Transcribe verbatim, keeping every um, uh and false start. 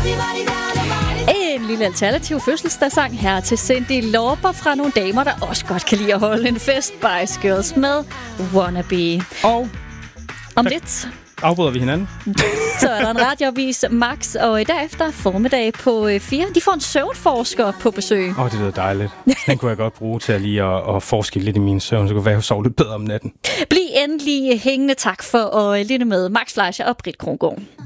En lille alternativ fødselsdagssang her til Cyndi Lauper fra nogle damer, der også godt kan lide at holde en fest. Spice Girls med Wannabe. Og om lidt afbryder vi hinanden. Så er der en radioavis Max, og derefter formiddag på fire. De får en søvnforsker på besøg. Åh, oh, det lyder dejligt. Den kunne jeg godt bruge til at lige at, at forske lidt i min søvn, så kunne være, at jeg sove lidt bedre om natten. Bliv endelig hængende. Tak for at lytte med Max Fleischer og Britt Krongaard.